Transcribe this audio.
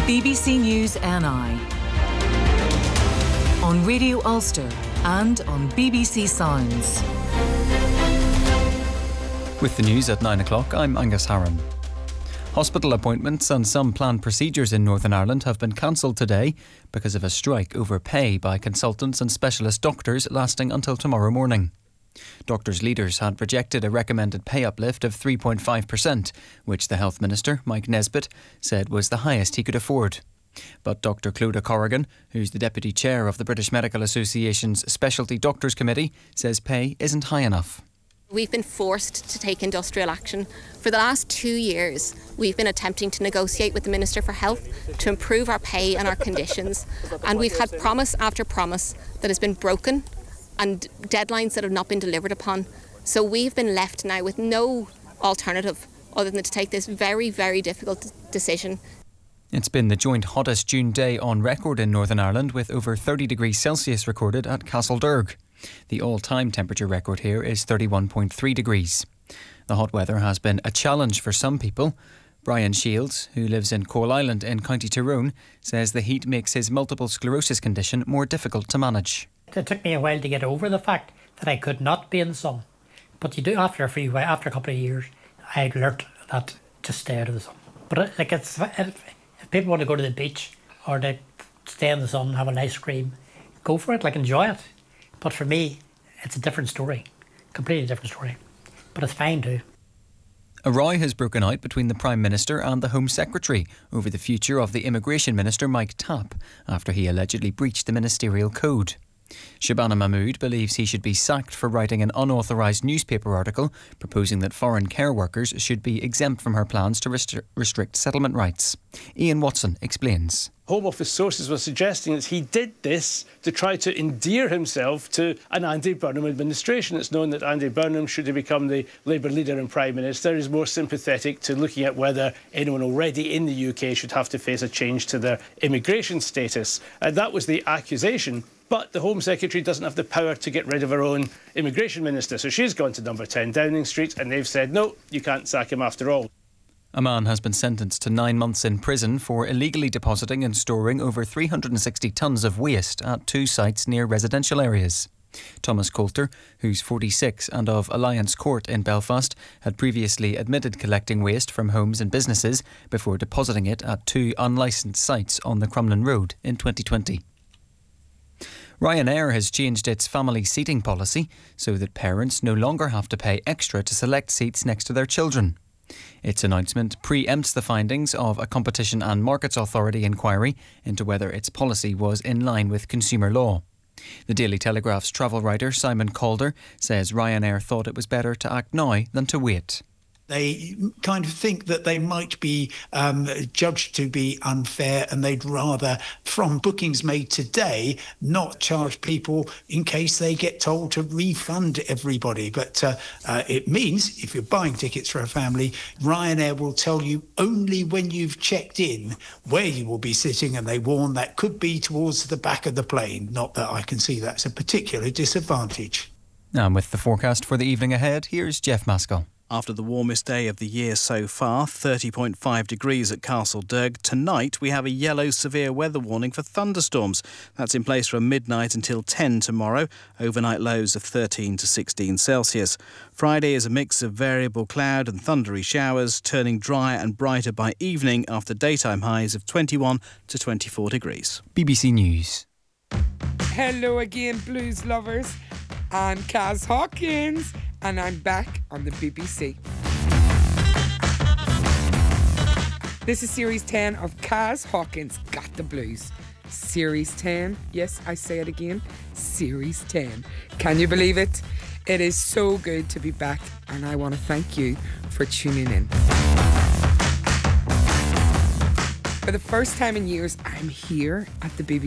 BBC News NI on Radio Ulster and on BBC Sounds. With the news at 9 o'clock, I'm Angus Harron. Hospital appointments and some planned procedures in Northern Ireland have been cancelled today because of a strike over pay by consultants and specialist doctors lasting until tomorrow morning. Doctors' leaders had projected a recommended pay uplift of 3.5%, which the Health Minister, Mike Nesbitt, said was the highest he could afford. But Dr Clodagh Corrigan, who's the Deputy Chair of the British Medical Association's Specialty Doctors Committee, says pay isn't high enough. We've been forced to take industrial action. For the last 2 years, we've been attempting to negotiate with the Minister for Health to improve our pay and our conditions. And we've had promise after promise that has been broken and deadlines that have not been delivered upon. So we've been left now with no alternative other than to take this very, very difficult decision. It's been the joint hottest June day on record in Northern Ireland, with over 30 degrees Celsius recorded at Castledurg. The all-time temperature record here is 31.3 degrees. The hot weather has been a challenge for some people. Brian Shields, who lives in Coal Island in County Tyrone, says the heat makes his multiple sclerosis condition more difficult to manage. It took me a while to get over the fact that I could not be in the sun. But you do after a couple of years, I learnt that to stay out of the sun. But if people want to go to the beach or to stay in the sun and have an ice cream, go for it, enjoy it. But for me, it's a different story, completely different story. But it's fine too. A row has broken out between the Prime Minister and the Home Secretary over the future of the Immigration Minister Mike Tapp after he allegedly breached the ministerial code. Shabana Mahmood believes he should be sacked for writing an unauthorised newspaper article proposing that foreign care workers should be exempt from her plans to restrict settlement rights. Ian Watson explains. Home Office sources were suggesting that he did this to try to endear himself to an Andy Burnham administration. It's known that Andy Burnham, should he become the Labour leader and Prime Minister, is more sympathetic to looking at whether anyone already in the UK should have to face a change to their immigration status. That was the accusation. But the Home Secretary doesn't have the power to get rid of her own immigration minister. So she's gone to number 10 Downing Street and they've said, no, you can't sack him after all. A man has been sentenced to 9 months in prison for illegally depositing and storing over 360 tonnes of waste at 2 sites near residential areas. Thomas Coulter, who's 46 and of Alliance Court in Belfast, had previously admitted collecting waste from homes and businesses before depositing it at 2 unlicensed sites on the Crumlin Road in 2020. Ryanair has changed its family seating policy so that parents no longer have to pay extra to select seats next to their children. Its announcement preempts the findings of a Competition and Markets Authority inquiry into whether its policy was in line with consumer law. The Daily Telegraph's travel writer Simon Calder says Ryanair thought it was better to act now than to wait. They kind of think that they might be judged to be unfair, and they'd rather, from bookings made today, not charge people in case they get told to refund everybody. But it means if you're buying tickets for a family, Ryanair will tell you only when you've checked in where you will be sitting, and they warn that could be towards the back of the plane. Not that I can see that's a particular disadvantage. And with the forecast for the evening ahead, here's Jeff Maskell. After the warmest day of the year so far, 30.5 degrees at Castledurg. Tonight we have a yellow severe weather warning for thunderstorms. That's in place from midnight until 10 tomorrow. Overnight lows of 13 to 16 Celsius. Friday is a mix of variable cloud and thundery showers, turning drier and brighter by evening after daytime highs of 21 to 24 degrees. BBC News. Hello again, blues lovers. I'm Kaz Hawkins, and I'm back on the BBC. This is Series 10 of Kaz Hawkins Got the Blues. Series 10, yes, I say it again, Series 10. Can you believe it? It is so good to be back, and I want to thank you for tuning in. For the first time in years, I'm here at the BBC